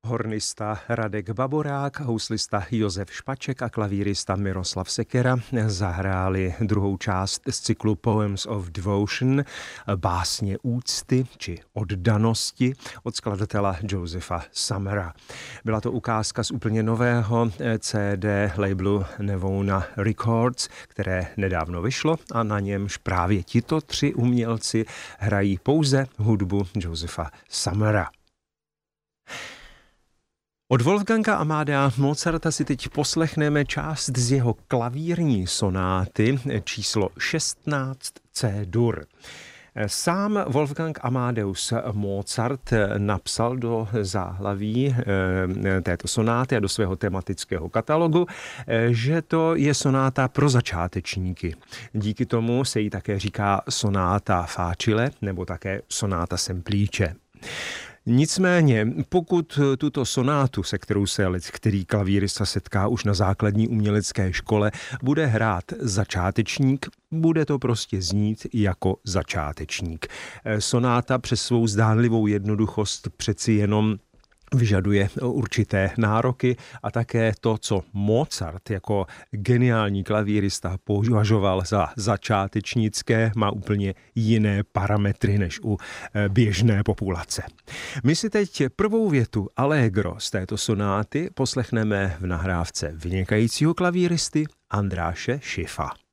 Hornista Radek Baborák, houslista Josef Špaček a klavírista Miroslav Sekera zahráli druhou část z cyklu Poems of Devotion, básně úcty či oddanosti od skladatela Josepha Summera. Byla to ukázka z úplně nového CD labelu Nevona Records, které nedávno vyšlo a na němž právě tito tři umělci hrají pouze hudbu Josepha Summera. Od Wolfganga Amadea Mozarta si teď poslechneme část z jeho klavírní sonáty číslo 16 C-dur. Sám Wolfgang Amadeus Mozart napsal do záhlaví této sonáty a do svého tematického katalogu, že to je sonáta pro začátečníky. Díky tomu se jí také říká sonáta facile nebo také sonáta semplice. Nicméně, pokud tuto sonátu, se kterou se který klavírista setká už na základní umělecké škole, bude hrát začátečník, bude to prostě znít jako začátečník. Sonáta přes svou zdánlivou jednoduchost přeci jenom vyžaduje určité nároky a také to, co Mozart jako geniální klavírista považoval za začátečnické, má úplně jiné parametry než u běžné populace. My si teď prvou větu Allegro z této sonáty poslechneme v nahrávce vynikajícího klavíristy Andráše Schiffa.